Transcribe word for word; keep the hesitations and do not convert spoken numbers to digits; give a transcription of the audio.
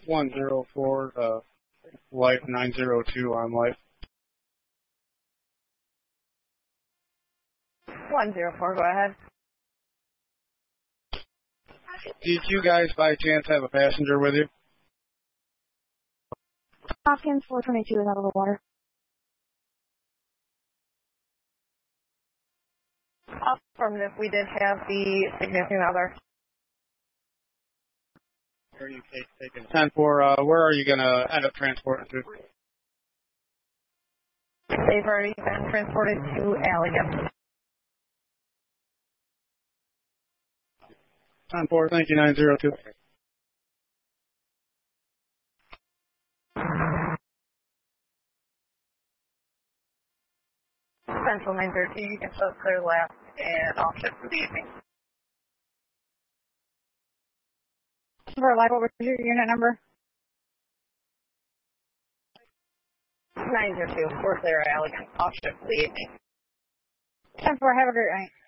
one zero four, uh, Life nine zero two on Life. one zero four, go ahead. Did you guys by chance have a passenger with you? Hopkins four twenty-two is out of the water. Affirmative, we did have the significant other. Where are you taking? ten four, uh, where are you going to end up transporting to? They've already been transported to Allegan. ten four, thank you, nine zero two. Central nine thirteen, you can show clear left and off shift for the evening. For live, what was your unit number? nine zero two, we're clear at Allegan, off shift for the evening. ten four, have a great night.